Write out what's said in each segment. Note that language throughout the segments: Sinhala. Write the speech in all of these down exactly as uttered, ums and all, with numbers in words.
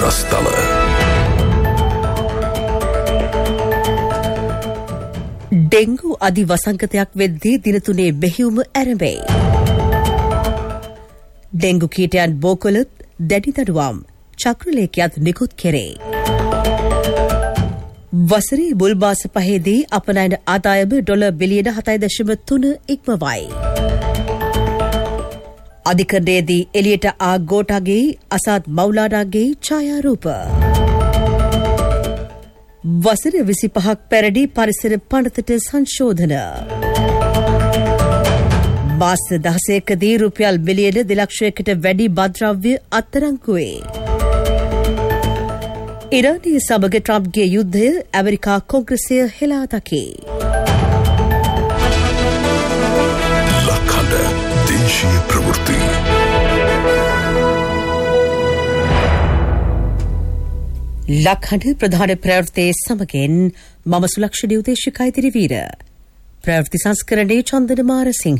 දොරස්තල. ඩෙංගු අධි වසංගතයක් වෙද්දී දින තුනේ මෙහෙයුම ඇරඹේ. ඩෙංගු කීටයන් බෝකොලොත් දැඩි දඩුවම් චක්‍රලේඛයත් නිකුත් කෙරේ. වසරේ මුල් මාස පහේදී අපනයන ආදායම ඩොලර් බිලියන හතයි දශම තුන ඉක්මවයි. අධිකරණයේදී එලියට ආ ගෝඨාගේ අසාද් මෞලානාගේ ඡායාරූප. වසර විසිපහක් පැරදි පරිසර පනතට සංශෝධන. මාස දහසයකදී රුපියල් මිලියන දෙලක්ෂයකට වැඩි බද්‍රව්‍ය අත්අඩංගුවේ. ඉරානය සමග ට්‍රම්ප්ගේ යුද්ධය ඇමරිකා කොංග්‍රසය හෙලා දකී. ලක්හඬ දේශීය ප්‍රවෘත්ති. ලක්හඬ ප්‍රධාන ප්‍රවෘත්තියේ සමගින් මම සුලක්ෂණී උදේශිකා ඉදිරිවීර. ප්‍රවෘත්ති සංස්කරණයේ චන්දන මාරසිංහ.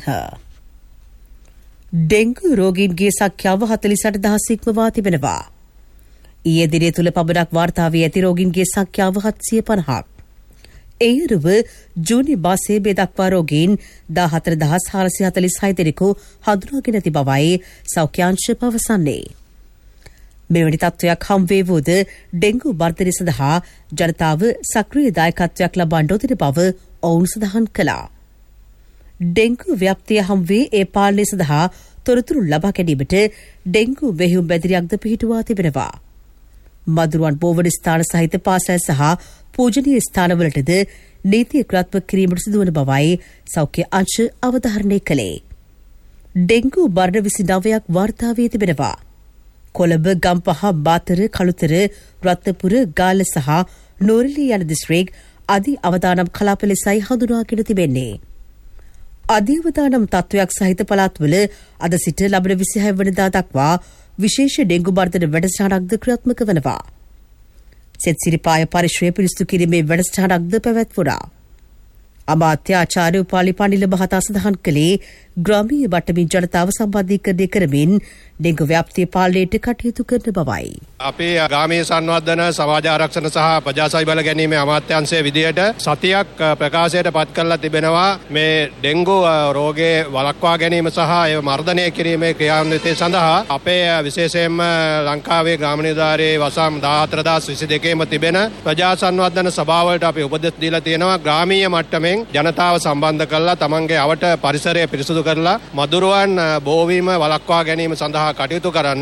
ඩෙංගු රෝගීන්ගේ සංඛ්‍යාව හතළිස් අට දහස් ඉක්මවා තිබෙනවා. ඊයේ දිනේ තුල පමණක් වාර්තා වී ඇති රෝගීන්ගේ සංඛ්‍යාව හත්සිය පනහක්. ඒ අනුව ජූනි මාසයේ මේ දක්වා රෝගීන් දාහතර දහස් හාරසිය හතළිස් හය දෙනෙකු හඳුනාගෙන ඇති බවයි සෞඛ්‍ය අංශ පවසන්නේ. මෙවැනි තත්ත්වයක් හම්වේ වූද ඩෙංගු වර්ධනය සඳහා ජනතාව සක්‍රීය දායකත්වයක් ලබා නොදෙන බව ඔවුන් සඳහන් කළා. ඩෙංගු ව්‍යාප්තිය හම්වේ ඒ පාලනය සඳහා තොරතුරු ලබා ගැනීමට ඩෙංගු මෙහෙයුම් බැදිරියක්ද පිහිටුවා තිබෙනවා. මදුරුවන් බෝවන ස්ථාන සහිත පාසල් සහ පූජනීය ස්ථානවලටද නීතිය ක්‍රියාත්මක කිරීමට සිදුවන බවයි සෞඛ්‍ය අංශ අවධාරණය කළේ. ඩෙංගු මරණ විසිනවයක් වාර්තා වී තිබෙනවා. කොළඹ, ගම්පහ, බාතර, කළුතර, රත්නපුර, ගාල්ල සහ නෝරලී යන දිස්ත්‍රික් අධි අවදානම් කලාප ලෙසයි හඳුනාගෙන තිබෙන්නේ. අධි අවදානම් තත්ත්වයක් සහිත පළාත්වල අද සිට ලබන විසිහය වනදා දක්වා විශේෂ ඩෙංගු මර්ධන වැඩසටහනක්ද ක්‍රියාත්මක වනවා. සෙත් සිරිපාය පරිශ්‍රය පිරිසිදු කිරීමේ වැඩසටහනක්ද පැවැත්වුණා. අමාත්‍ය ආචාර්ය උපාලි පණිල මහතා සඳහන් කළේ ග්‍රාමීය මට්ටමින් ජනතාව සම්බන්ධීකරණය කරමින් ඩෙංගු ව්‍යාප්තිය පාලනයට කටයුතු කරන බවයි. අපේ ග්‍රාමීය සංවර්ධන, සමාජ ආරක්ෂණ සහ ප්‍රජාසවි බල ගැනීමේ අමාත්‍යාංශයේ විදියට සතියක් ප්‍රකාශයට පත් කරලා තිබෙනවා මේ ඩෙංගු රෝගයේ වළක්වා ගැනීම සහ ඒ මර්ධනය කිරීමේ ක්‍රියාන්විතය සඳහා අපේ විශේෂයෙන්ම ලංකාවේ ග්‍රාම නිලධාරී වසම් දාහතර දහස් විසි දෙකේම තිබෙන ප්‍රජා සංවර්ධන සභාවලට අපි උපදෙස් දීලා තියෙනවා ග්‍රාමීය මට්ටමෙන් ජනතාව සම්බන්ධ කරලා තමන්ගේ අවට පරිසරය පිරිසුදු කරලා මදුරුවන් බෝවීම වළක්වා ගැනීම සඳහා කටයුතු කරන්න.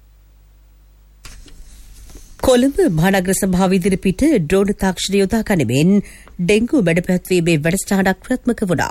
කොළඹ මහනගර සභාව ඉදිරිපිට ඩ්‍රෝන තාක්ෂණය යොදා ගනිමින් ඩෙංගු මැඩපැත්වීමේ වැඩසටහනක් ක්‍රියාත්මක වුණා.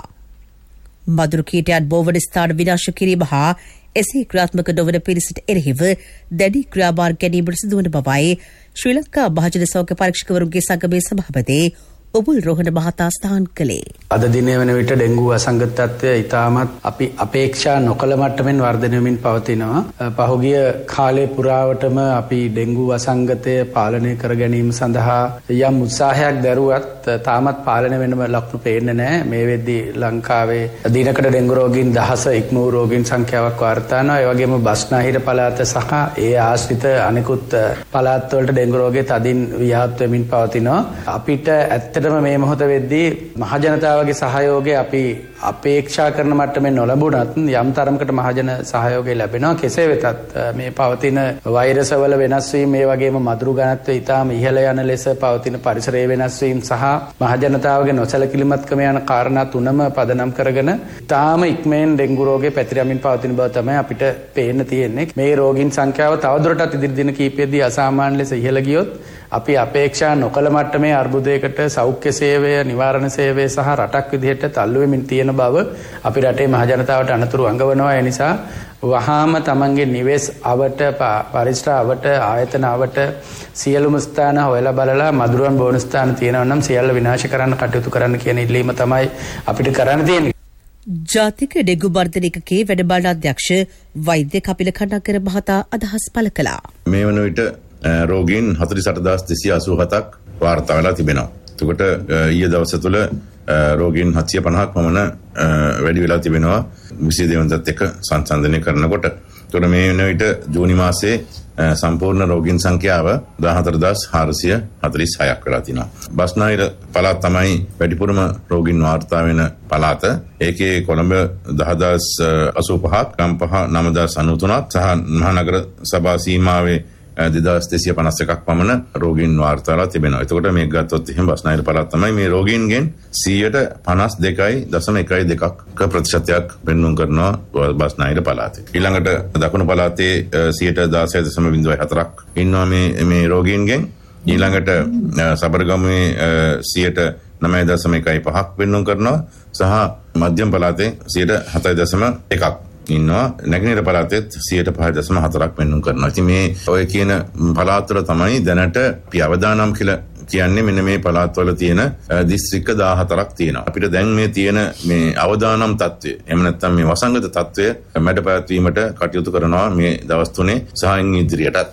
මදුරු කීටයන් බෝවන ස්ථාන විනාශ කිරීම හා එසේ ක්‍රියාත්මක නොවන පිරිසට එරෙහිව දැඩි ක්‍රියාමාර්ග ගැනීමට සිදුවන බවයි ශ්‍රී ලංකා මහජන සෞඛ්‍ය පරීක්ෂකවරුන්ගේ සංගමේ සභාපති ඔබුල් රෝහණ මහතා ස්ථාන් කළේ. අද දිනේ වන විට ඩෙංගු අසංගත තත්ත්වය ඉතාමත් අපි අපේක්ෂා නොකළ මට්ටමින් වර්ධනය වෙමින් පවතිනවා. පහුගිය කාලේ පුරාවටම අපි ඩෙංගු අසංගතය පාලනය කර ගැනීම සඳහා යම් උත්සාහයක් දැරුවත් තාමත් පාලනය වෙනම ලක්ෂණ පේන්නේ නැහැ. මේ වෙද්දී ලංකාවේ දිනකට ඩෙංගු රෝගීන් දහස ඉක්ම වූ රෝගීන් සංඛ්‍යාවක් වාර්තා වෙනවා. ඒ වගේම බස්නාහිර පළාත සහ ඒ ආශ්‍රිත අනෙකුත් පළාත් වලට ඩෙංගු රෝගය තදින් ව්‍යාප්ත වෙමින් පවතිනවා. අපිට ඇත්තට මේ මොහොත වෙද්දී මහජනතාවගේ සහයෝගය අපි අපේක්ෂා කරන මට්ටමේ නොලැබුණත් යම් තරමකට මහජන සහයෝගය ලැබෙනවා. කෙසේ වෙතත් මේ පවතින වෛරස් වල වෙනස් වීම, මේ වගේම මදුරු ඝනත්වය ඉතාම ඉහළ යන ලෙස පවතින පරිසරයේ වෙනස් වීම සහ මහජනතාවගේ නොසැලකිලිමත්කම යන කාරණා තුනම පදනම් කරගෙන ඉතාම ඉක්මෙන් ඩෙංගු රෝගය පැතිරෙමින් පවතින බව තමයි අපිට පේන්න තියෙන්නේ. මේ රෝගීන් සංඛ්‍යාව තවදුරටත් ඉදිරි දින කිහිපෙදී අසාමාන්‍ය ලෙස ඉහළ ගියොත් අපි අපේක්ෂා නොකළ මට්ටමේ අර්බුදයකට සෞඛ්‍ය සේවය, නිවාරණ සේවය සහ රටක් විදිහට තල්ලු වෙමින් තියෙන බව අපි රටේ මහජනතාවට අනතුරු අඟවනවා. ඒ නිසා වහාම තමන්ගේ නිවෙස් අවට, පරිසර අවට, ආයතන අවට සියලුම ස්ථාන හොයලා බලලා මදුරුවන් බෝන ස්ථාන තියෙනවා නම් සියල්ල විනාශ කරන්න කටයුතු කරන්න කියන ඉල්ලීම තමයි අපිට කරන්න තියෙන්නේ. ජාතික ඩෙංගු මර්ධන ඒකකයේ වැඩබාල අධ්‍යක්ෂ වෛද්‍ය කපිල කණ්ඩාකර මහතා අදහස් පළ කළා. මේ වන විට රෝගීන් හතළිස් අට දහස් දෙසිය අසූ හතක් වාර්තා වෙලා තිබෙනවා. එතකොට ඊයේ දවස තුළ රෝගීන් හත්සිය පනහක් පමණ වැඩි වෙලා තිබෙනවා විසි දෙවනදත් එක්ක සංසන්දනය කරනකොට. එතකොට මේ වෙන විට ජූනි මාසයේ සම්පූර්ණ රෝගීන් සංඛ්‍යාව දාහතර හදාස් හාරසිය හතළිස් හයක් වෙලා තිනවා. බස්නාහිර පළාත තමයි වැඩිපුරම රෝගීන් වාර්තා වෙන පළාත. ඒකේ කොළඹ දහදාස් අසූ පහක්, ගම්පහ නවදාස් අනූ තුනක් සහ මහනගර සභා සීමාවේ දෙදාස් දෙසිය පනස් එකක් පමණ රෝගීන් වාර්තාලා තිබෙනවා. එතකොට මේක ගත්තොත් එහෙම බස්නාහිර පළාත තමයි මේ රෝගීන්ගෙන් සියයට පනස් දෙකයි දශම එකයි දෙකක් ප්‍රතිශතයක් පෙන්නුම් කරනවා බස්නාහිර පළාතේ. ඊළඟට දකුණු පළාතේ සියයට දාසය දශම බිංදුවයි හතරක් ඉන්නවා මේ මේ රෝගීන්ගෙන්. ඊළඟට සබරගමුවේ සියයට නවය දශම එකයි පහක් පෙන්නුම් කරනවා සහ මධ්‍යම පළාතේ සියයට හතයි දශම එකක් ඉන්නවා. නැගෙනහිර පළාතෙත් සියයට පහ දශම හතරක් පෙන්නුම් කරනවා. ඉතින් මේ ඔය කියන පළාත්වල තමයි දැනට අපි අවදානම් කියලා කියන්නේ මෙන්න මේ පළාත්වල තියෙන දිස්ත්‍රික්ක දාහතරක් තියෙනවා. අපිට දැන් මේ තියෙන මේ අවදානම් තත්ත්වය එහෙම නැත්නම් මේ වසංගත තත්ත්වය මැඩ පැවැත්වීමට කටයුතු කරනවා මේ දවස් තුනේ සහ ඉදිරියටත්.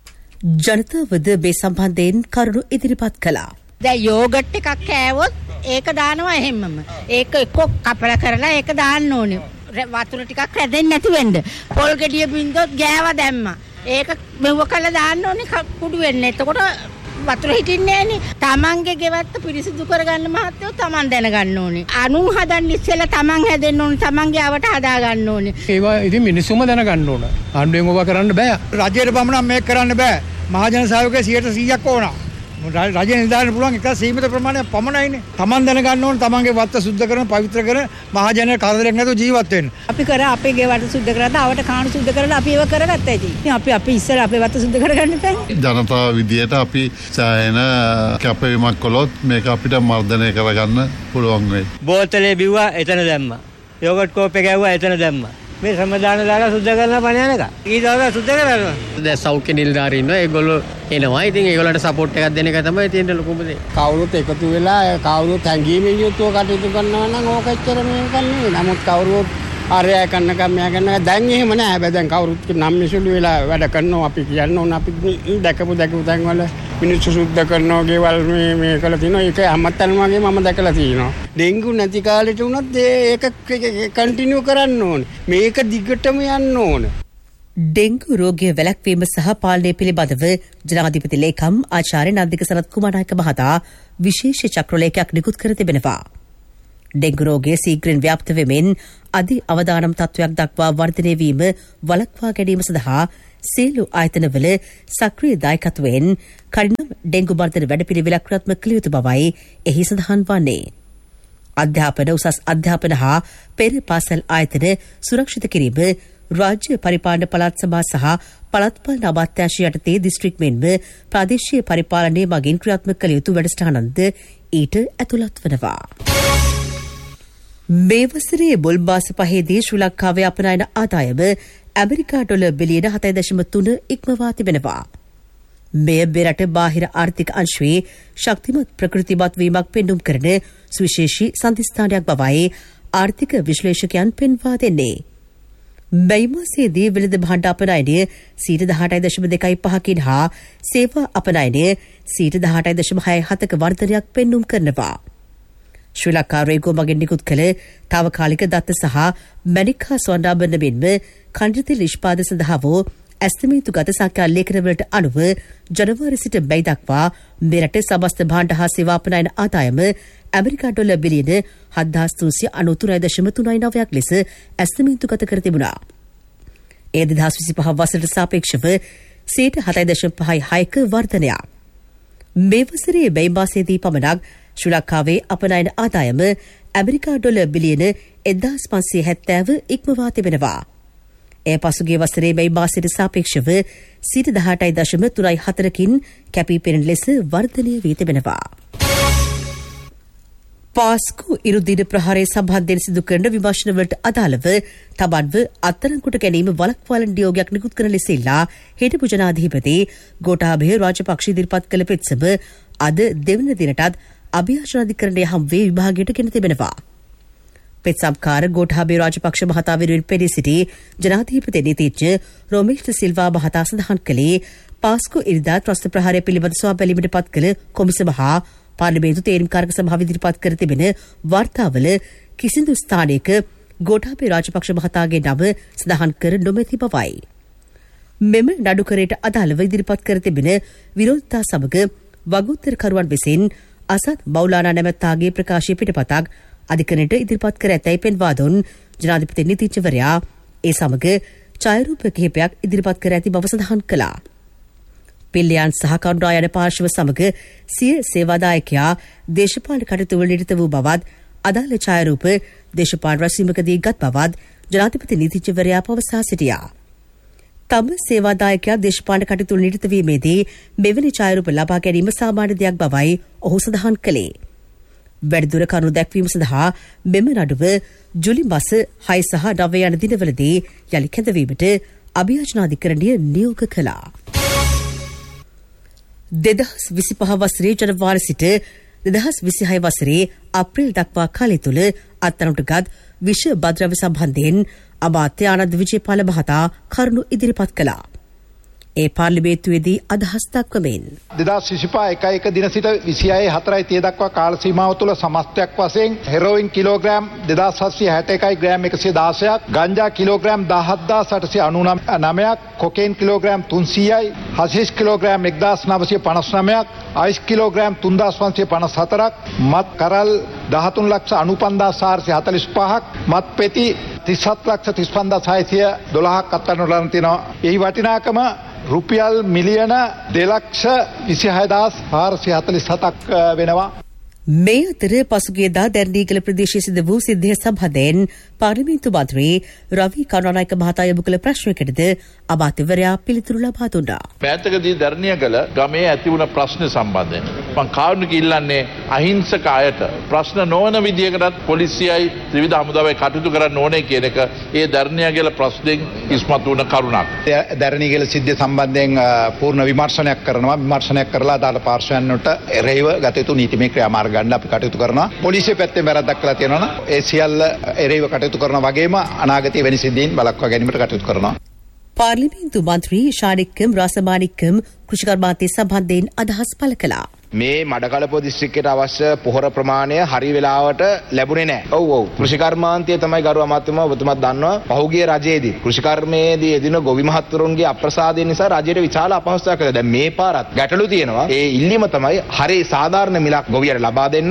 ජනතාවද මේ සම්බන්ධයෙන් කරුණු ඉදිරිපත් කළා. දැන් යෝගට් එකක් කෑවොත් ඒක දානවා එහෙමම. ඒක එක්ක කපලා කරලා ඒක දාන්න ඕනේ. වතුර ටිකක් රැඳෙන්නේ නැති වෙන්න. පොල් ගෙඩිය බින්දොත් ගෑව දැම්මා. ඒක මෙව කළා දාන්න ඕනේ කුඩු වෙන්නේ. එතකොට වතුර හිටින්නේ නැහනේ. තමන්ගේ ගෙවත්ත පිරිසිදු කරගන්න මහත්තයෝ තමන් දැනගන්න ඕනේ. අනුන් හදන්න ඉස්සෙල්ලා තමන් හැදෙන්න ඕනේ. තමන්ගේ අවට හදා ගන්න ඕනේ. ඒවා ඉතින් මිනිස්සුම දැනගන්න ඕන. ආණ්ඩුවෙන් ඕවා කරන්න බෑ. රජයට පමණක් මේක කරන්න බෑ. මහජන සහයෝගය සියයට සීයක් ඕන. රජය නිදාන්න පුළුවන් එක සීමිත ප්‍රමාණයක් පමණයිනේ. තමන් දැනගන්න ඕන තමන්ගේ වත්ත සුද්ධ කරන පවිත්‍ර කරන මහජන කරදරයක් නැතුව ජීවත් වෙන්න. අපි කර අපේ ගෙවල් සුද්ධ කරලා ආවට කාණු සුද්ධ කරලා අපි ඒව කරගත්තා ඉතින්. ඉතින් අපි අපි ඉස්සර අපේ වත්ත සුද්ධ කරගන්න බෑ. ජනතාව විදියට අපි සෑහෙන කැපවීමක් කළොත් මේක අපිට මර්ධනය කරගන්න පුළුවන් වෙයි. බෝතලේ බිව්වා එතන දැම්මා. යෝගට් කෝප් එක ගැව්වා එතන දැම්මා. මේ සම්මදාන දාලා සුද්ධ කරලා පණ යන එක. ඊ දවස් සුද්ධ කරනවා. දැන් සෞඛ්‍ය නිලධාරීන් ඉන්නවා. ඒගොල්ලෝ එනවා. ඉතින් ඒගොල්ලන්ට සපෝට් එකක් දෙන එක තමයි තියෙන ලොකුම දේ. කවුරුත් එකතු වෙලා කවුරුත් හැංගීමෙන් යුතුව කටයුතු කරනවා නම් ඕක එච්චර මේක නෙවෙයි. නමුත් කවුරුත් ආරය කරනකම් මෙයා කරනකම් දැන් එහෙම නෑ. හැබැයි දැන් කවුරුත් නම් මිසුළු වෙලා වැඩ කරනවා. අපි කියන්න ඕන අපි දැකපු දැකපු තැන් වල මිනිස්සු සුද්ධ කරනවා. ගෙවල් මේ මේ කළා තිනවා. ඒක අම්මත්තන් වගේ මම දැකලා තියෙනවා. ඩෙන්ගු නැති කාලෙට වුණත් ඒක කන්ටිනියු කරන්න ඕනේ. මේක දිගටම යන්න ඕනේ. ඩෙංගු රෝගය වැළැක්වීම සහ පාලනය පිළිබඳව ජනාධිපති ලේකම් ආචාර්ය නන්දික සනත් කුමාරනායක මහතා විශේෂ චක්‍රලේඛයක් නිකුත් කර තිබෙනවා. ඩෙංගු රෝගය සීඝ්‍රයෙන් ව්‍යාප්ත වෙමින් අධි අවදානම් තත්ත්වයක් දක්වා වර්ධනය වීම වළක්වා ගැනීම සඳහා සියලු ආයතනවල සක්‍රීය දායකත්වයෙන් කඩිනම් ඩෙංගු මර්ධන වැඩපිළිවෙලක් ක්‍රියාත්මක කළ යුතු බවයි එහි සඳහන් වන්නේ. අධ්‍යාපන උසස් අධ්‍යාපන හා පෙර පාසල් ආයතන සුරක්ෂිත කිරීම රාජ්‍ය පරිපාලන පළාත් සභා සහ පළාත් පාලන අමාත්‍යාංශය යටතේ දිස්ත්‍රික් මෙන්ම ප්‍රාදේශීය පරිපාලනය මගින් ක්‍රියාත්මක කළ යුතු වැඩසටහනක්ද ඊට ඇතුළත් වනවා. මේ වසරේ මුල් මාස පහේදී ශ්‍රී ලංකාවේ අපනයන ආදායම ඇමරිකා ඩොලර් බිලියන හතයි දශම තුන ඉක්මවා තිබෙනවා. මෙය මෙරට බාහිර ආර්ථික අංශුවේ ශක්තිමත් ප්‍රකෘතිමත් වීමක් පෙන්නුම් කරන සුවිශේෂී සන්ධිස්ථානයක් බවයි ආර්ථික විශ්ලේෂකයන් පෙන්වා දෙන්නේ. මැයි මාසයේදී වෙළඳ භාණ්ඩ අපනයනය සියයට දහඅටයි දශම දෙකයි පහකින් හා සේවා අපනයනය සියයට දහඅටයි දශම හයයි හතක වර්ධනයක් පෙන්නුම් කරනවා. ශ්‍රී ලංකා රේගෝ මගින් නිකුත් කළ තාවකාලික දත්ත සහ මැණික් හා ස්වර්ණාභරණ මෙන්ම ඛණ්ඩිත නිෂ්පාද සඳහා වූ ඇස්තමේන්තුගත සංඛ්‍යා ලේඛනවලට අනුව ජනවාරි සිට මැයි දක්වා මෙරට සමස්ත භාණ්ඩ හා සේවා අපනයන ආදායම ඇමරිකා ඩොලර් බිලියන හත්දාස් තුන්සිය අනූතුනයි දශම තුනයි නවයක් ලෙස ඇස්තමේන්තුගත කර තිබුණා. ඒ දෙදහස් විසිපහ වසරට සාපේක්ෂව සියයට හතයි දශම පහයි හයක වර්ධනයක්. මේ වසරේ මැයි මාසයේදී පමණක් ශ්‍රී ලංකාවේ අපනයන ආදායම ඇමරිකා ඩොලර් බිලියන එක්දාස් පන්සිය හැත්තෑව ඉක්මවා තිබෙනවා. එය පසුගිය වසරේ මැයි මාසයට සාපේක්ෂව සියයට දහඅටයි දශම තුනයි හතරකින් කැපී පෙනෙන ලෙස වර්ධනය වී තිබෙනවා. පාස්කු ඉරුදින ප්‍රහාරය සම්බන්ධයෙන් සිදු කරන විමර්ශනවලට අදාළව තමන්ව අත්අඩංගුවට ගැනීම වළක්වාලන නියෝගයක් නිකුත් කරන ලෙස ඉල්ලා හිටපු ජනාධිපති ගෝඨාභය රාජපක්ෂ ඉදිරිපත් කළ පෙත්සම අද දෙවන දිනටත් අභියාචන අධිකරණය හමුවේ විභාගයට ගෙන තිබෙනවා. පෙත්සම්කාර ගෝඨාභය රාජපක්ෂ මහතා වෙනුවෙන් පෙනී සිටි ජනාධිපති නීතිඥ රොමිල්ට සිල්වා මහතා සඳහන් කළේ පාස්කු ඉරිදා ත්‍රස්ත ප්‍රහාරය පිළිබඳ සොයා බැලීමට පත් කළ කොමිසම හා පාර්ලිමේන්තු තේරීම්කාරක සභාව ඉදිරිපත් කර තිබෙන වාර්තාවල කිසිදු ස්ථානයක ගෝඨාභය රාජපක්ෂ මහතාගේ නම සඳහන් කර නොමැති බවයි. මෙම නඩුකරයට අදාළව ඉදිරිපත් කර තිබෙන විරෝධතා සමග වගඋත්තරකරුවන් විසින් අසත් මෞලානා නැමැත්තාගේ ප්‍රකාශය පිටපතක් අධිකරණයට ඉදිරිපත් කර ඇතැයි පෙන්වා දුන් ජනාධිපති නීතිඥවරයා ඒ සමග ඡායාරූප කිහිපයක් ඉදිරිපත් කර ඇති බව සඳහන් කළා. පිල්ලියන් සහ කණ්ඩායම් පාර්ශ්ව සමග සිය සේවාදායකයා දේශපාලන කටයුතු වල නිරත වූ බවත් අදාළ ඡායාරූප දේශපාලන රැස්වීමකදී ගත් බවත් ජනාධිපති නීතිඥවරයා පවසා සිටියා. තම සේවාදායකයා දේශපාලන කටයුතු වල නිරත වීමේදී මෙවැනි ඡායාරූප ලබා ගැනීම සාමාන්‍ය දෙයක් බවයි ඔහු සඳහන් කළේ. වැඩිදුර කරුණු දැක්වීම සඳහා මෙම නඩුව ජුලි මාස හය සහ නවය යන දිනවලදී යළි කැඳවීමට අභියාචනාධිකරණය නියෝග කළා. දෙදහස් විසිපහ වසරේ ජනවාරි සිට දෙදහස් විසිහය වසරේ අප්‍රේල් දක්වා කාලය තුළ අත්අඩංගුවට ගත් විෂ බද්‍රව්‍ය සම්බන්ධයෙන් අමාත්‍ය ආනන්ද විජේපාල මහතා කරුණු ඉදිරිපත් කළා. ඒ පාර්ලිමේන්තුවේදී අදහස් දක්වමින් දෙදහස් විසිපහ එකයි එක දින සිට විසිහය හතරයි තිය දක්වා කාල සීමාව තුළ සමස්තයක් වශයෙන් හෙරෝයින් කිලෝග්‍රෑම් දෙදහස් හත්සිය හැට එකයි ග්‍රෑම් එකසිය දාසයක්, ගංජා කිලෝග්‍රෑම් දහහත් හදාස් අටසිය අනූනවයක්, කොකේන් කිලෝග්‍රෑම් තුන්සීයයි, හෂිෂ් කිලෝග්‍රෑම් එක්දාස් නවසිය පනස් නවයක්, අයිස් කිලෝග්‍රෑම් තුන්දාස් පන්සිය පනස් හතරක්, මත් කරල් දහතුන් ලක්ෂ අනූපන්දාස් හාරසිය හතළිස් පහක්, මත් පෙති තිස්හත් ලක්ෂ තිස් පන්දාස් හයසිය දොළහක් අත්අඩංගුවට ලබා තිනවා. එහි වටිනාකම රුපියල් මිලියන දෙලක්ෂ විසිහයදාස් හාරසිය හතළිස් හතක් වෙනවා. මේ අතර පසුගියදා දැරණීගල ප්‍රදේශයේ සිදු වූ සිද්ධිය සම්බන්ධයෙන් පාර්ලිමේන්තු මන්ත්‍රී රවි කරුණානායක මහතා යොමු කළ ප්‍රශ්නයකටද අමාත්‍යවරයා පිළිතුරු ලබා දුන්නා. මෑතකදී දැරණීගල ගමේ ඇති වුණ ප්‍රශ්න සම්බන්ධයෙන් මම කාරුණික ඉල්ලන්නේ අහිංසක අයට ප්‍රශ්න නොවන විදියකටත් පොලිසියයි ත්‍රිවිධ හමුදාවයි කටයුතු කරන්න ඕනේ කියන එක ඒ දැරණීගල ප්‍රශ්නෙන් ඉස්මතු වුණ කරුණක්. දැරණීගල සිද්ධිය සම්බන්ධයෙන් පූර්ණ විමර්ශනයක් කරනවා. විමර්ශනයක් කරලා දාලා පාර්ශවයන්ට එරෙහිව ගත යුතු නීතිමය ක්‍රියාමාර්ග ගන්න අපි කටයුතු කරනවා. පොලිසිය පැත්තෙන් වැරද්දක් කළා තියෙනවා නම් ඒ සියල්ල එරෙහිව කටයුතු කරන වගේම අනාගතයේ වෙන සිද්ධීන් බලක්වා ගැනීමට කටයුතු කරනවා. පාර්ලිමේන්තු මන්ත්‍රී ශානික්කම් රාසමාණික්කම් කෘෂිකර්මාන්තය සම්බන්ධයෙන් අදහස් පළ කළා. මේ මඩකලපුව දිස්ත්‍රික්කයට අවශ්‍ය පොහොර ප්‍රමාණය හරි වෙලාවට ලැබුණේ නැහැ. ඔව් ඔව්. කෘෂිකර්මාන්තය තමයි ගරු අමාත්‍යතුමා ඔබතුමාත් දන්නවා. පහුගිය රජයේදී කෘෂිකර්මයේදී එදින ගොවි මහත්වරුන්ගේ අප්‍රසාදය නිසා රජයට විශාල අපහසුතාවක් කළා. දැන් මේ පාරත් ගැටලු තියෙනවා. ඒ ඉල්ලීම තමයි හරි සාධාරණ මිලක් ගොවියට ලබා දෙන්න.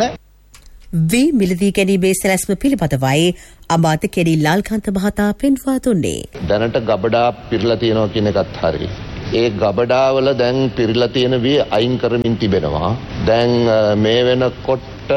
වී මිලදී ගැනීමේ සැලැස්ම පිළිබඳවයි අමාත්‍ය කෙරි ලාල්කාන්ත මහතා පෙන්වා දුන්නේ. දැනට ගබඩා පිරලා තියෙනවා කියන එකත් හරි. ඒ ගබඩාවල දැන් පිරලා තියෙන වී අයින් කරමින් තිබෙනවා. දැන් මේ වෙනකොට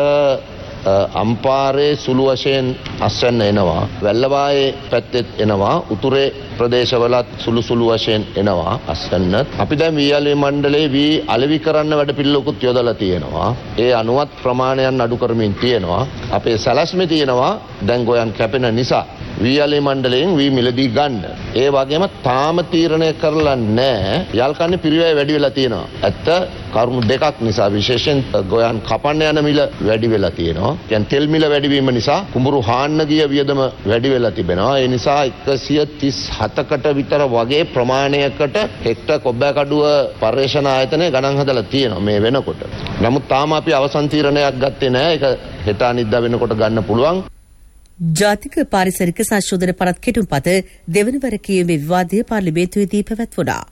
අම්පාරේ සුළු වශයෙන් අස්වැන්න එනවා. වැල්ලවායේ පැත්තෙත් එනවා. උතුරේ ප්‍රදේශවලත් සුළු සුළු වශයෙන් එනවා අස්වැන්න. අපි දැන් වී අලෙවි මණ්ඩලයේ වී අලෙවි කරන්න වැඩ පිළිවෙලකුත් යොදලා තියෙනවා. ඒ අනුවත් ප්‍රමාණයන් අඩු කරමින් තියෙනවා. අපේ සැලැස්මේ තියෙනවා දැන් ගොයන් කැපෙන නිසා වී අලෙවි මණ්ඩලයෙන් වී මිලදී ගන්න. ඒ වගේම තාම තීරණය කරලා නැහැ. යල්කන්නේ පිරිවැය වැඩි වෙලා තියෙනවා. ඇත්ත කරුණු දෙකක් නිසා විශේෂයෙන් ගොයන් කපන්න යන මිල වැඩි වෙලා තියෙනවා. දැන් තෙල් මිල වැඩි වීම නිසා කුඹුරු හාන්න ගිය වියදම වැඩි වෙලා තිබෙනවා. ඒ නිසා එකසිය තිස් හතකට විතර වගේ ප්‍රමාණයකට හෙක්ටර් කොබ්බෑකඩුව පර්යේෂණ ආයතනය ගණන් හදලා තියෙනවා මේ වෙනකොට. නමුත් තාම අපි අවසන් තීරණයක් ගත්තේ නැහැ. ඒක හෙට අනිද්දා වෙනකොට ගන්න පුළුවන්. ජාතික පාරිසරික සංශෝධන පනත් කෙටුම්පත දෙවනවර කියීමේ විවාදය පාර්ලිමේන්තුවේදී පැවැත්වුණා.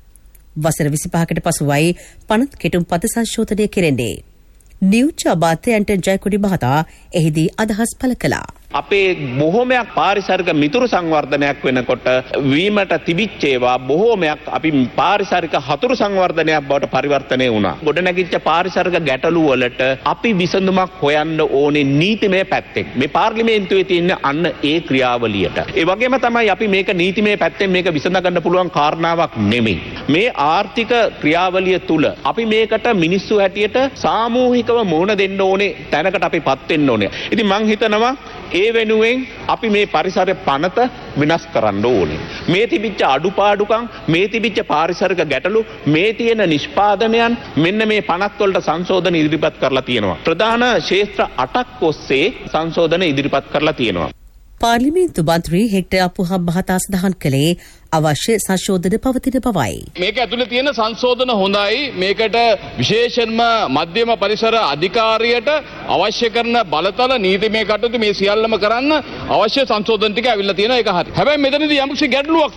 වසර විසිපහකට පසුවයි පනත් කෙටුම්පත සංශෝධනය කෙරෙන්නේ. නියුච්ච අමාත්‍ය ඇන්ටන් ජයකොඩි මහතා එහිදී අදහස් පළ කළා. අපේ බොහෝමයක් පාරිසරික මිතුරු සංවර්ධනයක් වෙනකොට වීමට තිබිච්ච ඒවා බොහෝමයක් අපි පාරිසරික හතුරු සංවර්ධනයක් බවට පරිවර්තනය වුණා. ගොඩනැගිච්ච පාරිසරික ගැටලු වලට අපි විසඳුමක් හොයන්න ඕනේ නීතිමය පැත්තෙන්. මේ පාර්ලිමේන්තුවේ තියෙන අන්න ඒ ක්‍රියාවලියට. ඒ වගේම තමයි අපි මේක නීතිමය පැත්තෙන් මේක විසඳ ගන්න පුළුවන් කාරණාවක් නෙමෙයි. මේ ආර්ථික ක්‍රියාවලිය තුල අපි මේකට මිනිස්සු හැටියට සාමූහිකව මුහුණ දෙන්න ඕනේ තැනකට අපිපත් වෙන්න ඕනේ. ඉතින් මං හිතනවා ඒ වෙනුවෙන් අපි මේ පරිසර පනත විනාශ කරන්න ඕනේ. මේ තිබිච්ච අඩුපාඩුකම්, මේ තිබිච්ච පාරිසරික ගැටලු, මේ තියෙන නිෂ්පාදනයන් මෙන්න මේ පනත් වලට සංශෝධන ඉදිරිපත් කරලා තියෙනවා. ප්‍රධාන ක්ෂේත්‍ර අටක් ඔස්සේ සංශෝධන ඉදිරිපත් කරලා තියෙනවා. පාර්ලිමේන්තු මන්ත්‍රී හෙක්ටර් අපුහම් මහතා සඳහන් කළේ අවශ්‍ය සංශෝධන පවතින බවයි. මේක ඇතුළේ තියෙන සංශෝධන හොඳයි. මේකට විශේෂයෙන්ම මධ්‍යම පරිසර අධිකාරියට අවශ්‍ය කරන බලතල නීතිමය කටයුතු මේ සියල්ලම කරන්න අවශ්‍ය සංශෝධන ටික ඇවිල්ලා තියෙනවා. ඒක හරි. හැබැයි මෙතනදී යම්කිසි ගැටලුවක් තියෙනවා.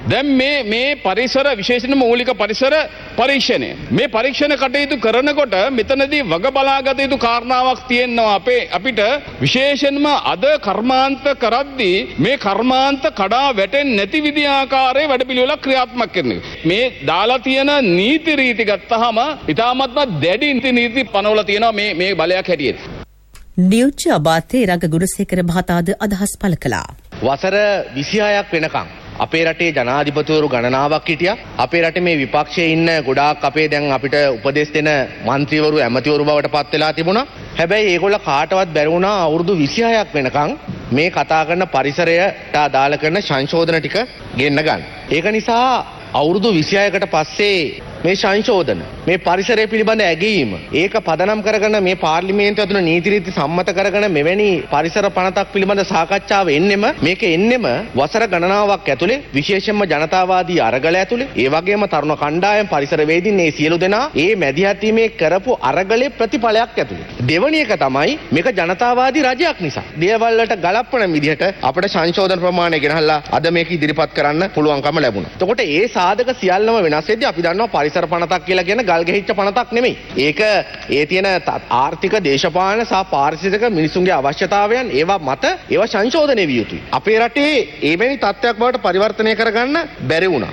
දැන් මේ මේ පරිසර විශේෂයෙන්ම මූලික පරිසර පරීක්ෂණය මේ පරීක්ෂණ කටයුතු කරනකොට මෙතනදී වග බලාගත යුතු කාරණාවක් තියෙනවා අපේ අපිට විශේෂයෙන්ම අද කර්මාන්ත කරද්දී මේ කර්මාන්ත කඩා වැටෙන්නේ නැති විදිහ ආකාරයේ වැඩපිළිවෙලක් ක්‍රියාත්මක කරන එක. මේ දාලා තියෙන නීති රීති ගත්තාම ඉතාමත්ම දැඩි නීති පනවලා තියෙනවා මේ මේ බලයක් හැටියට. නියෝජ්‍ය අමාත්‍ය රංග ගුණසේකර මහතාද අදහස් පළ කළා. වසර විසිහයක් වෙනකම් අපේ රටේ ජනාධිපතිවරු ගණනාවක් හිටියා. අපේ රටේ මේ විපක්ෂයේ ඉන්න ගොඩාක් අපේ දැන් අපිට උපදෙස් දෙන മന്ത്രിවරු ඇමතිවරු බවට පත් වෙලා තිබුණා. හැබැයි ඒගොල්ල කාටවත් බැරි වුණා අවුරුදු විසිහයක් වෙනකම් මේ කතා කරන පරිසරයට අදාළ කරන සංශෝධන ටික ගෙන්න ගන්න. ඒක නිසා අවුරුදු විසිහයකට පස්සේ මේ සංශෝධන මේ පරිසරය පිළිබඳ ඇගීම ඒක පදනම් කරගෙන මේ පාර්ලිමේන්තුව ඇතුළේ නීති රීති සම්මත කරගෙන මෙවැනි පරිසර පනතක් පිළිබඳ සාකච්ඡාව එන්නෙම මේක එන්නෙම වසර ගණනාවක් ඇතුළේ විශේෂයෙන්ම ජනතාවාදී අරගල ඇතුළේ ඒ වගේම තරුණ කණ්ඩායම් පරිසරවේදීන් මේ සියලු දෙනා මේ මැදිහත් වීමේ කරපු අරගලේ ප්‍රතිඵලයක් ඇතුළේ. දෙවැනි එක තමයි මේක ජනතාවාදී රජයක් නිසා දේවල් වලට ගලප්පන විදිහට අපිට සංශෝධන ප්‍රමාණය ගෙනහල්ලා අද මේක ඉදිරිපත් කරන්න පුළුවන්කම ලැබුණා. එතකොට ඒ සාධක සියල්ලම වෙනස් වෙද්දී අපි දන්නවා පරිසර පනතක් කියලා කියන ගල් ගෙහිච්ච පනතක් නෙමෙයි. ඒක ඒ තියෙන ආර්ථික දේශපාලන සහ පාරිසරික මිනිසුන්ගේ අවශ්‍යතාවයන් ඒවා මත ඒවා සංශෝධනය විය යුතුයි. අපේ රටේ එවැනි තත්ත්වයක් බවට පරිවර්තනය කරගන්න බැරි වුණා.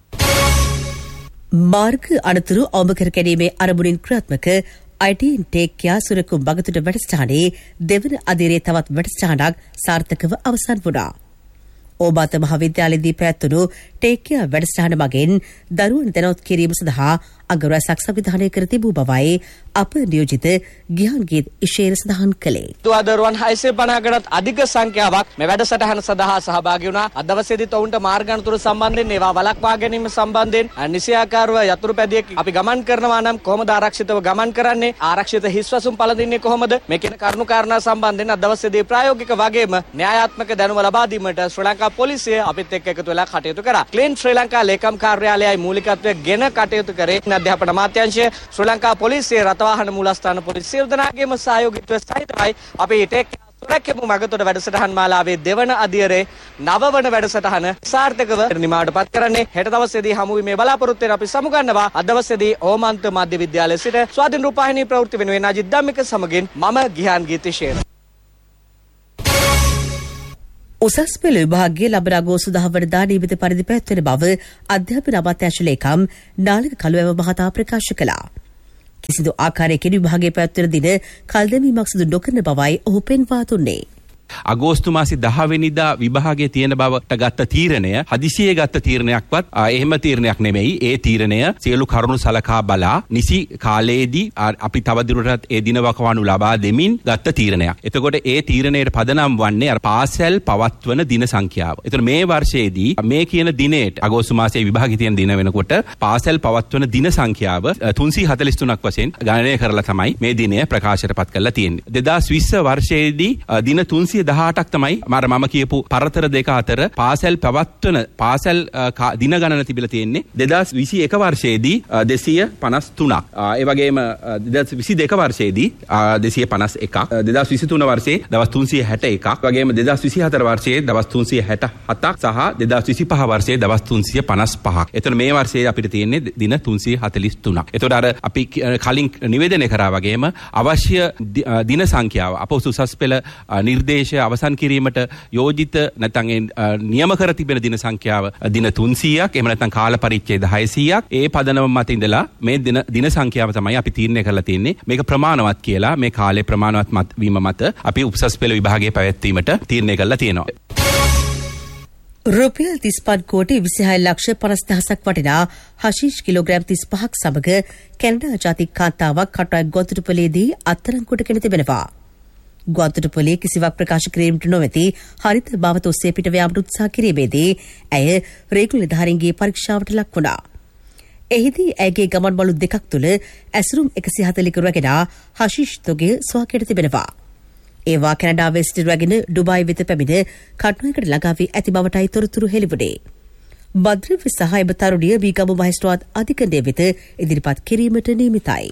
මාර්ග අනතුරු අවම කර ගැනීමේ අරමුණින් ක්‍රියාත්මක අයිටීන් ටේක්යා සුරකුම් බගතුඩ වැඩසටහනේ දෙවන අදිරේ තවත් වැඩසටහනක් සාර්ථකව අවසන් වුණා. ඕබාත මහාවිද්‍යාලයේදී පැවැත්වුණු ටේක්යා වැඩසටහන මගින් දරුවන් දැනුවත් කිරීම සඳහා අගරසක් සංවිධානය කර තිබූ බවයි අප නියෝජිත ගිහාන්ගීත් ඉෂේර සඳහන් කළේ. දරුවන් හයසිය පනහකටත් අධික සංඛ්‍යාවක් මේ වැඩසටහන සඳහා සහභාගී වුණා. අද දවසේදීත් ඔවුන්ට මාර්ග අනතුරු සම්බන්ධයෙන් ඒවා වළක්වා ගැනීම සම්බන්ධයෙන් නිසියාකාරව යතුරු පැදියක අපි ගමන් කරනවා නම් කොහොමද ආරක්ෂිතව ගමන් කරන්නේ? ආරක්ෂිත හිස්වසුන් පළඳින්නේ කොහොමද? මේ කියන කරුණු කාරණා සම්බන්ධයෙන් අද දවසේදී ප්‍රායෝගික වගේම න්‍යායාත්මක දැනුම ලබා දීමට ශ්‍රී ලංකා පොලිසිය අපිත් එක්ක එකතු වෙලා කටයුතු කරා. ක්ලීන් ශ්‍රී ලංකා ලේකම් කාර්යාලයයි මූලිකත්වයෙන් ගෙන කටයුතු කරේ අධ්‍යාපන අමාත්‍යාංශය ශ්‍රී ලංකා පොලිසිය රටවාහන මූලස්ථාන පොලිසිය සියලු දෙනාගේම සහයෝගීත්වය සහිතවයි අපි ටෙක් සුරැකීම මගතොට වැඩසටහන් මාලාවේ දෙවන අදියරේ නවවන වැඩසටහන සාර්ථකව නිමාවටපත් කරන්නේ. හෙට දවසේදී හමු වීමේ බලාපොරොත්තුවෙන් අපි සමුගන්නවා. අද දවසේදී ඕමන්ත මධ්‍ය විද්‍යාලයේ සිට ස්වාධීන රූපවාහිනී ප්‍රවෘත්ති වෙනුවෙන් අජිත් ධම්මික සමගින් මම ගිහාන් ගීතිශේර. උසස් පෙළ විභාගයේ ලබන අගෝස්තු දහ වනදා නියමිත පරිදි පැවැත්වෙන බව අධ්‍යාපන අමාත්‍යාංශ ලේකම් නාලක කළුවැව මහතා ප්‍රකාශ කළා. කිසිදු ආකාරයකින් විභාගයේ පැවැත්වෙන දින කල්දැමීමක් සිදු නොකරන බවයි ඔහු පෙන්වා දුන්නේ. අගෝස්තු මාසේ දහ වෙනිදා විභාගයේ තියෙන බවට ගත්ත තීරණය හදිසියේ ගත්ත තීරණයක්වත් එහෙම තීරණයක් නෙමෙයි. ඒ තීරණය සියලු කරුණු සලකා බලා නිසි කාලයේදී අපි තවදුරටත් ඒ දින වකවානු ලබා දෙමින් ගත්ත තීරණයක්. එතකොට ඒ තීරණයට පදනම් වන්නේ අර පාසල් පවත්වන දින සංඛ්‍යාව. එතකොට මේ වර්ෂයේදී මේ කියන දිනේට අගෝස්තු මාසයේ විභාගයේ තියෙන දින වෙනකොට පාසල් පවත්වන දින සංඛ්‍යාව තුන්සිය හතළිස් තුනක් වශයෙන් ගණනය කරලා තමයි මේ දිනය ප්‍රකාශයටපත් කරලා තියෙන්නේ. දෙදාස් විස්ස වර්ෂයේදී දින තුන්සිය දහඅටක් තමයි මර මම කියපු පරතර දෙක අතර පාසල් පවත්වන පාසල් දින ගණන තිබිලා තියෙන්නේ. දෙදාස් විසි එක වර්ෂයේදී දෙසිය පනස් තුනක්. ඒ වගේම දෙදාස් විසි දෙක වර්ෂයේදී දෙසිය පනස් එකක්. දෙදාස් විසි තුන වර්ෂයේ දවස් තුන්සිය හැට එකක්. වගේම දෙදාස් විසි හතර වර්ෂයේ දවස් තුන්සිය හැට හතක් සහ දෙදාස් විසි පහ වර්ෂයේ දවස් තුන්සිය පනස් පහක්. එතන මේ වර්ෂයේ අපිට තියෙන්නේ දින තුන්සිය හතළිස් තුනක්. එතකොට අර අපි කලින් නිවේදනය කරා වගේම අවශ්‍ය දින සංඛ්‍යාව අප උසස් පෙළ නිර්දේශ අවසන් කිරීමට යෝජිත නැත්නම් නියම කර තිබෙන දින සංඛ්‍යාව දින තුන්සියයක් එහෙම නැත්නම් කාල පරිච්ඡේද හයසියයක්. ඒ පදනම මත ඉඳලා මේ දින දින සංඛ්‍යාව තමයි අපි තීරණය කරලා තියෙන්නේ. මේක ප්‍රමාණවත් කියලා මේ කාලේ ප්‍රමාණවත් වීම මත අපි උසස් පෙළ විභාගයේ පැවැත්වීමට තීරණය කරලා තියෙනවා. රුපියල් තිස් පහ කෝටි විසිහය ලක්ෂ පනස් දහසක් වටිනා හෂීෂ් කිලෝග්‍රෑම් තිස් පහක් සමග කැනඩා ජාතික කාන්තාවක් කටුවයි ගොතුටුපළේදී අත්අඩංගුවට තිබෙනවා. ගොතුටුපළේ කිසිවක් ප්‍රකාශ කිරීමට නොමැති හරිත බවත ඔස්සේ පිට යාමට උත්සාහ කිරීමේදී ඇය රේගුල නිලධාරීන්ගේ පරීක්ෂාවට ලක් වුණා. එහිදී ඇයගේ ගමන් බලු දෙකක් තුළ ඇසුරුම් එකසිය හතළිහක රැගෙන හෂීෂ් තොගය සොයාගෙන තිබෙනවා. ඒවා කැනඩාවේ සිට රැගෙන ඩුබායි වෙත පැමිණ කටුවයකට ළඟා වී ඇති බවටයි තොරතුරු හෙළිවුණේ. මද්‍රව්‍ය සහ එම තරුණිය බීගමු මහේස්ත්‍රාත් අධිකරණය වෙත ඉදිරිපත් කිරීමට නියමිතයි.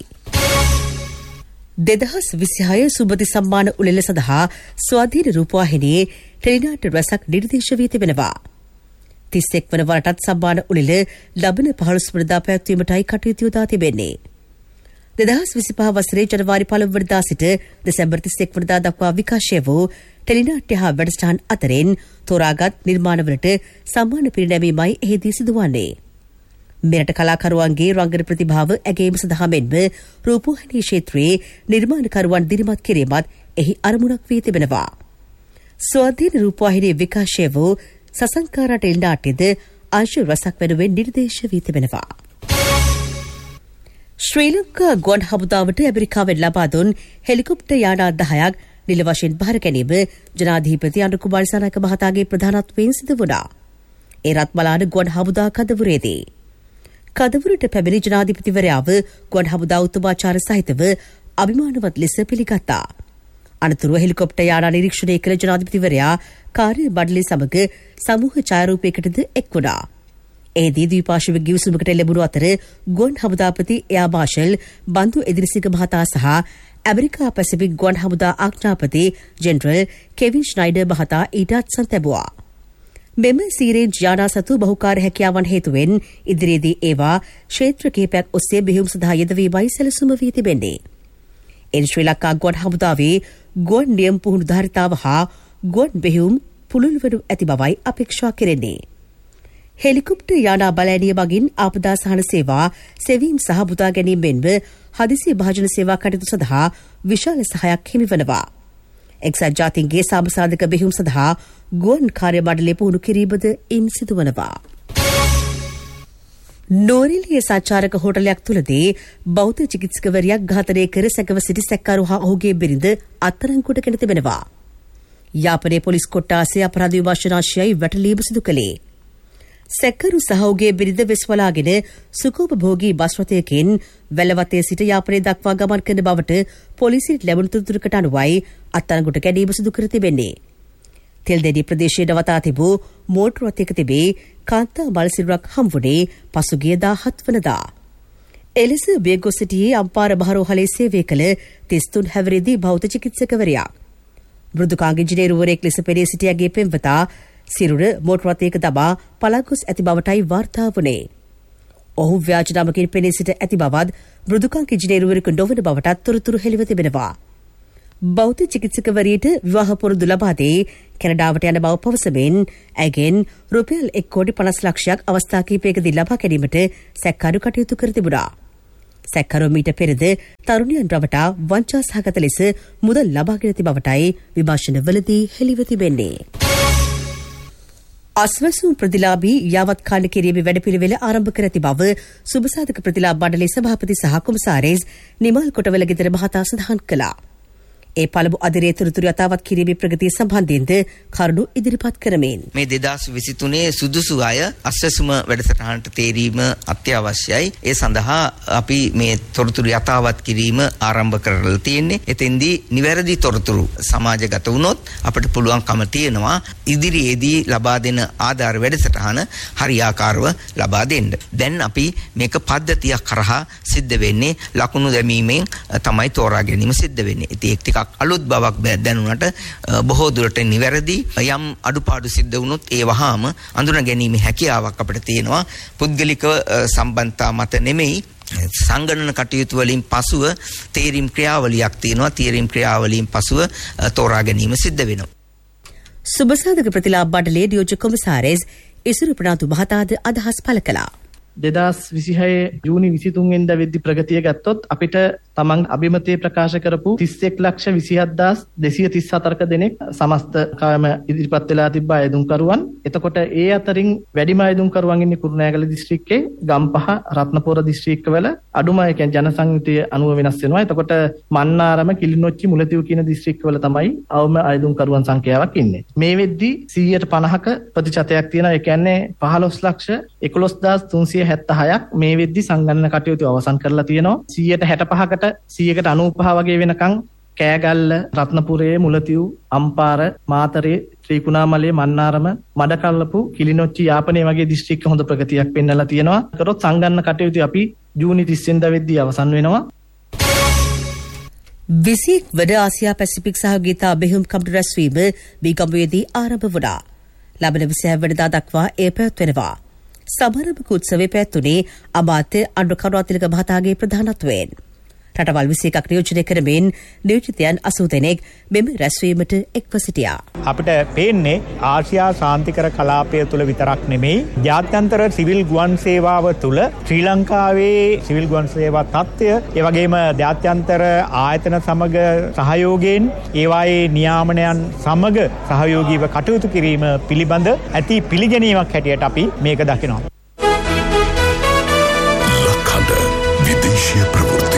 දෙදහස් විසිහය සුබති සම්මාන උළෙල සඳහා ස්වාධීන රූපවාහිනියේ ටෙලිනාට්‍ය රැසක් නිර්දේශ වී තිබෙනවා. තිස් එක් වන වරටත් සම්මාන උළෙල ලබන පහළොස් වනදා පැවැත්වීමටයි කටයුතු යොදා තිබෙන්නේ. දෙදහස් විසිපහ වසරේ ජනවාරි පළමු වනදා සිට දෙසැම්බර් තිස් එක් වනදා දක්වා විකාශය වූ ටෙලිනාට්‍ය හා වැඩසටහන් අතරින් තෝරාගත් නිර්මාණවලට සම්මාන පිරිනැමීමයි එහිදී සිදුවන්නේ. මෙරට කලාකරුවන්ගේ රංගන ප්‍රතිභාව ඇගයීම සඳහා මෙන්ම රූපවාහිනී ක්ෂේත්‍රයේ නිර්මාණකරුවන් දිරිමත් කිරීමත් එහි අරමුණක් වී තිබෙනවා. ස්වාධීන රූපවාහිනී විකාශය වූ සසංකාරා ටෙලිනාට්‍යද අංශ රසක් වෙනුවෙන් නිර්දේශ වී තිබෙනවා. ශ්‍රී ලංකා ගුවන් හමුදාවට ඇමරිකාවෙන් ලබා දුන් හෙලිකොප්ටර් යානා දහයක් නිල වශයෙන් බාර ගැනීම ජනාධිපති අනුර කුමාර දිසානායක මහතාගේ ප්‍රධානත්වයෙන් සිදු වුණා. ඒ රත්මලාන ගුවන් හමුදා කඳවුරේදී කඳවුරට පැමිණි ජනාධිපතිවරයාව ගුවන් හමුදා උතුමාචාර සහිතව අභිමානවත් ලෙස පිළිගත්තා. අනතුරුව හෙලිකොප්ටර් යානා නිරීක්ෂණය කළ ජනාධිපතිවරයා කාර්ය මණ්ඩලය සමග සමූහ ඡායාරූපයකටද එක් වුණා. එහිදී ද්විපාර්ශ්වික ගිවිසුමකට ලැබුණු අතර ගුවන් හමුදාපති එයා මාෂල් බන්දු එදිරිසිංහ මහතා සහ ඇමරිකා පැසිෆික් ගුවන් හමුදා ආඥාපති ජෙනරල් කෙවින් ෂ්නයිඩර් මහතා ඊටත් සන්තැබුවා. මෙම සීරේන්ජ් යානා සතු බහුකාර්ය හැකියාවන් හේතුවෙන් ඉදිරියේදී ඒවා ක්ෂේත්‍ර කිහිපයක් ඔස්සේ බෙහෙවුම් සඳහා යෙදවීමයි සැලසුම වී තිබෙන්නේ. එන් ශ්‍රී ලංකා ගුවන් හමුදාවේ ගුවන් නියම පුහුණු ධාරිතාව හා ගුවන් බෙහෙවුම් පුළුල් වනු ඇති බවයි අපේක්ෂා කෙරෙන්නේ. හෙලිකොප්ටර් යානා බලෑනිය මගින් ආපදා සහන සේවා සෙවීම් සහ බුදා ගැනීම මෙන්ම හදිසි භාජන සේවා කටයුතු සඳහා විශාල සහයක් හිමිවනවා. එක්සත් ජාතීන්ගේ සාමසාධක බෙහෙවුම් සඳහා ගුවන් කාර්ය මණ්ඩලය පුහුණු කිරීමද ඉන් සිදුවනවා. නෝරිලිය සංචාරක හෝටලයක් තුළදී බෞද්ධ චිකිත්සකවරියක් ඝාතනය කර සැකව සිටි සැකකරු හා ඔහුගේ බිරිඳ අත්අඩංගුවට ගෙන තිබෙනවා. යාපනයේ පොලිස් කොට්ටාසේ අපරාධ විමර්ශනාංශයයි වැටලීම සිදු කළේ. සැකකරු සහ ඔහුගේ බිරිඳ වෙස්වලාගෙන සුඛෝපභෝගී බස් රථයකින් වැලවතේ සිට යාපනය දක්වා ගමන් කරන බවට පොලිසියට ලැබුණු තොරතුරකට අනුවයි අත්අඩංගුවට ගැනීම සිදු කර තිබෙන්නේ. තෙල්දෙඩි ප්‍රදේශයේ නවතා තිබූ මෝටර රථයක තිබේ කාන්තා මල්සිරුරක් හම්බුනේ පසුගිය දාහත් වනදා. එලෙස බේගොස් සිටියේ අම්පාර බහරෝහලේ සේවය කළ තිස් තුන් හැවිරිදි බෞද්ධ චිකිත්සකවරයා. මෘදුකාංග ඉංජිනේරුවරයෙක් ලෙස පෙනී සිටියාගේ පෙම්වතා සිරුර මෝටර රථයක තබා පළගොස් ඇති බවටයි වාර්තා වුණේ. ඔහු ව්‍යාජ නමකින් පෙනී සිට ඇති බවත් මෘදුකාංග ඉංජිනේරුවරයෙකු නොවන බවටත් තොරතුරු හෙළිව තිබෙනවා. බෞද්ධ චිකිත්සකවරියට විවාහ පොරොන්දු ලබා දී කැනඩාවට යන බව පවසමින් ඇගෙන් රුපියල් එක් කෝටි පනස් ලක්ෂයක් අවස්ථා කිහිපයකදී ලබා ගැනීමට සැකකරු කටයුතු කර තිබුණා. සැකකරු මීට පෙරද තරුණියන් රවටා වංචා සහගත ලෙස මුදල් ලබාගෙන ඇති බවටයි විමර්ශනවලදී හෙළිව තිබෙන්නේ. අස්වැසුම් ප්‍රතිලාභී යාවත් කාල කිරීමේ වැඩපිළිවෙල ආරම්භ කර ඇති බව සුබසාධක ප්‍රතිලාභ මණ්ඩලයේ සභාපති සහ කොමසාරිස් නිමල් කොටවල ගෙදර මහතා සඳහන් කළා. ඒ පළමු අදිරේ තොරතුරු යථාවත් කිරීමේ ප්‍රගතිය සම්බන්ධයෙන්ද කරුණු ඉදිරිපත් කරමින් මේ දෙදහස් විසිතුනේ සුදුසු අය අස්වැසුම වැඩසටහනට තේරීම අත්‍යවශ්‍යයි. ඒ සඳහා අපි මේ තොරතුරු යථාවත් කිරීම ආරම්භ කරලා තියෙන්නේ. එතෙන්දී නිවැරදි තොරතුරු සමාජගත වුණොත් අපිට පුළුවන්කම තියෙනවා ඉදිරියේදී ලබා දෙන ආධාර වැඩසටහන හරියාකාරව ලබා දෙන්න. දැන් අපි මේක පද්ධතියක් කරහා සිද්ධ වෙන්නේ ලකුණු දැමීමෙන් තමයි තෝරා ගැනීම සිද්ධ වෙන්නේ. ඉතින් ඒක ටිකක් අලුත් බවක් දැනුණට බොහෝ දුරට නිවැරදි. යම් අඩුපාඩු සිද්ධ වුණොත් ඒ වහාම අඳුන ගැනීම හැකියාවක් අපිට තියෙනවා. පුද්ගලික සම්බන්ධතා මත නෙමෙයි සංගණන කටයුතු වලින් පසුව තේරීම් ක්‍රියාවලියක් තියෙනවා. තේරීම් ක්‍රියාවලියෙන් පසුව තෝරා ගැනීම සිද්ධ වෙනවා. සුබසාධක ප්‍රතිලාභ මණ්ඩලයේ නියෝජ්‍ය කොමසාරිස් ඉසුරු ප්‍රනාන්දු මහතාද අදහස් පළ කළා. දෙදහස් විසිහය ජූනි විසිතුන් වෙනිදා වෙද්දි ප්‍රගතිය ගත්තොත් අපිට තමන් අභිමතයේ ප්‍රකාශ කරපු තිස් එක් ලක්ෂ විසිහත් හදාස් දෙසිය තිස් හතරක දෙනෙක් සමස්ත කාම ඉදිරිපත් වෙලා තිබ්බ අයදුම්කරුවන්. එතකොට ඒ අතරින් වැඩිම අයදුම්කරුවන් ඉන්නේ කුරුණෑගල දිස්ත්‍රික්කයේ ගම්පහ රත්නපුර දිස්ත්‍රික්කවල අඩුම ඒ කියන්නේ ජනසංඛ්‍යාව අනුව වෙනස් වෙනවා. එතකොට මන්නාරම කිලිනොච්චි මුලතිව් කියන දිස්ත්‍රික්කවල තමයි අවම අයදුම්කරුවන් සංඛ්‍යාවක් ඉන්නේ. මේ වෙද්දි සීයට පනහක ප්‍රතිශතයක් තියෙනවා. ඒ කියන්නේ පහළොස් ලක්ෂ එකොළොස් හදාස් තුන්සිය හැත්තෑහයක් මේ වෙද්දි සංගණන කටයුතු අවසන් කරලා තියෙනවා. සීයට හැටපහකට සීයකට අනූපහ වගේ වෙනකන් කෑගල්ල රත්නපුරයේ මුලතිව් අම්පාර මාතරේ ත්‍රිකුණාමලයේ මන්නාරම මඩකල්ලපු කිලිනොච්චි යාපනයේ වගේ දිස්ත්‍රික්ක හොඳ ප්‍රගතියක් පෙන්වලා තියෙනවා. කරොත් සංගණන කටයුතු අපි ජූනි තිස් වෙනිදා වෙද්දී අවසන් වෙනවා. විසික් වඩ ආසියා පැසිෆික් සහයෝගීතා බෙහෙවුම් කමිටු රැස්වීම බීගම්බුවේදී ආරම්භ වුණා. ලබන විසිහය වෙනිදා දක්වා එය පැවැත්වෙනවා. සමාරම්භක උත්සවය පැවැත්වුණේ අමාත්‍ය අනුර කරුණාතිලක මහතාගේ ප්‍රධානත්වයෙන්. රටවල් විසි එකක් නියෝජනය කරමින් නියෝජිතයන් අසූ දෙනෙක් මෙම රැස්වීමට එක්ව සිටියා. අපිට පේන්නේ ආසියා සාන්තිකර කලාපය තුළ විතරක් නෙමෙයි ජාත්‍යන්තර සිවිල් ගුවන් සේවාව තුළ ශ්‍රී ලංකාවේ සිවිල් ගුවන් සේවා තත්ත්වය ඒ වගේම ජාත්‍යන්තර ආයතන සමග සහයෝගයෙන් ඒවායේ නියාමනයන් සමග සහයෝගීව කටයුතු කිරීම පිළිබඳ ඇති පිළිගැනීමක් හැටියට අපි මේක දකිනවා. විදේශීය ප්‍රවෘත්ති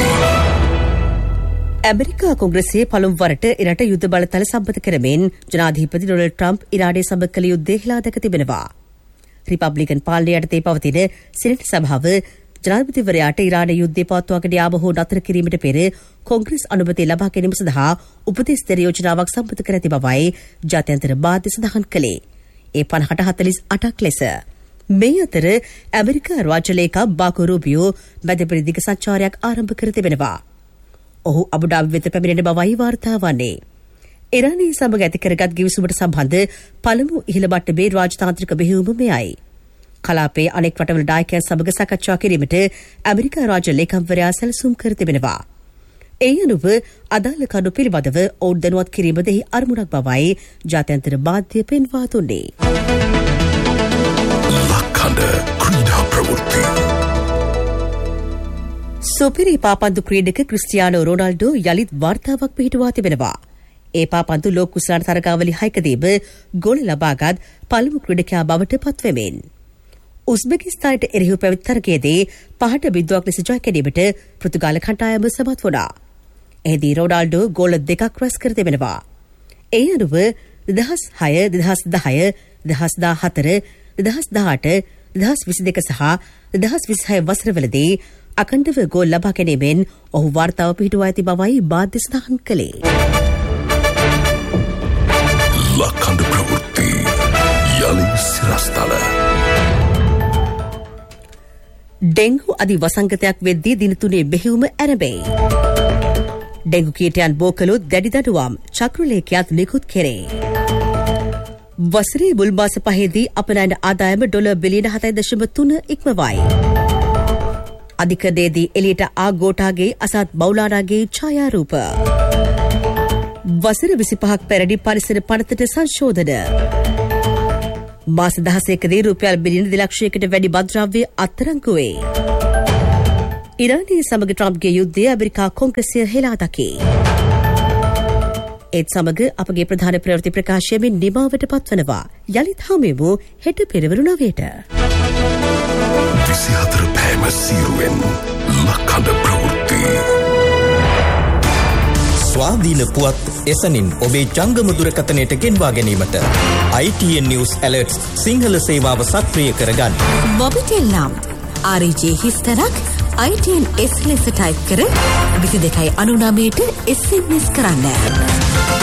ඇමරිකා කොංග්‍රසයේ පළමු වරට ඉරට යුද්ධ බලතල සම්මත කරමින් ජනාධිපති ඩොනල්ඩ් ට්‍රම්ප් ඉරානය සමග කළ යුද්ධය හෙලා දැක තිබෙනවා. රිපබ්ලිකන් පාලනය යටතේ පවතින සිනට් සභාව ජනාධිපතිවරයාට ඉරාන යුද්ධය පවත්වාගෙන යාම හෝ නතර කිරීමට පෙර කොංග්‍රස් අනුමැතිය ලබා ගැනීම සඳහා උපදෙස් දෙන යෝජනාවක් සම්මත කර ඇති බවයි ජාත්‍යන්තර මාධ්‍ය සඳහන් කළේ. ඒ පනහට හතලිස් අටක් ලෙස. මේ අතර ඇමරිකා රාජ්‍ය ලේකම් මාකෝ රූබියෝ මැදපෙරදිග සංචාරයක් ආරම්භ කර තිබෙනවා. ඔහු අබුඩාබි වෙත පැමිණෙන බවයි වාර්තා වන්නේ. ඉරානය සමග ඇති කරගත් ගිවිසුමට සම්බන්ධ පළමු ඉහළ මට්ටමේ රාජතාන්ත්‍රික මෙහෙයුම මෙයයි. කලාපයේ අනෙක් රටවල නායකයන් සමග සාකච්ඡා කිරීමට ඇමරිකා රාජ්‍ය ලේකම්වරයා සැලසුම් කර තිබෙනවා. ඒ අනුව අදාළ කණු පිළිබඳව ඔවුන් දැනුවත් කිරීමද අරමුණක් බවයි ජාත්‍යන්තර මාධ්‍ය පෙන්වා දුන්නේ. ලක්හඬ ක්‍රීඩා ප්‍රවෘත්ති සුපිරි පාපන්දු ක්‍රීඩක ක්‍රිස්ටියානෝ රොනාල්ඩෝ යළිත් වාර්තාවක් පිහිටුවා තිබෙනවා. ඒ පාපන්දු ලෝක කුසලාන තරගාවලි හයකදීම ගෝල ලබාගත් පළමු ක්‍රීඩකයා බවට පත්වෙමින්. උස්බෙකිස්තානයට එරෙහිව පැවති තරගයේදී පහට බිඳුවක් ලෙස ජය ගැනීමට පෘතුගාල කණ්ඩායම සමත් වුණා. එහිදී රොනාල්ඩෝ ගෝල දෙකක් රැස් කර තිබෙනවා. ඒ අනුව දෙදහස් හය, දෙදහස් දහය, දෙදහස් දාහතර, දෙදහස් දහඅට, දෙදහස් විසි දෙක සහ දෙදහස් විසිහය වසරවලදී අකණ්ඩව ගෝල් ලබා ගැනීමෙන් ඔහු වාර්තාව පිහිටුවා ඇති බවයි මාධ්‍ය සඳහන් කළේ. ලක්හඬ ප්‍රවෘත්ති යලි සිරස්තල ඩෙංගු අධි වසංගතයක් වෙද්දී දින තුනේ මෙහෙයුම ඇරඹෙයි. ඩෙංගු කීටයන් බෝ කළොත් දැඩි දඩුවම් චක්‍රලේඛයත් නිකුත් කෙරේ. වසරේ මුල් මාස පහේදී අපනයන ආදායම ඩොලර් බිලියන හතයි දශම තුන ඉක්මවයි. අධිකරණයේදී එලියට ආ ගෝඨාගේ අසත් බෞලානාගේ ඡායාරූප. වසර විසිපහක් පැරණි පරිසර පනතට සංශෝධන. මාස දහසකදී රුපියල් බිලියන දෙලක්ෂයකට වැඩි බද්‍රව්‍ය අත්අඩංගුවේ. ඉරානය සමග ට්‍රම්ප්ගේ යුද්ධය ඇමරිකා කොංග්‍රසය හෙලා දකී. ඒත් සමග අපගේ ප්‍රධාන ප්‍රවෘත්ති ප්‍රකාශයමින් නිමාවට පත්වනවා. යළිත් හමුවෙමු හෙට පෙරවරු නවයට. විසිහතර පෑම සීරුවෙන් ලක්හඬ ප්‍රවෘත්ති. ස්වාධීන පුවත් එසනින් ඔබේ ජංගම දුරකථනයට ගෙන්වා ගැනීමට I T N News Alerts Sinhala සේවාව සක්‍රිය කරගන්න. මොබිටෙල් නම් R J හිස්තරක් I T N S ලෙස ටයිප් කර විසි දෙකයි අනු නවයට S M S කරන්න.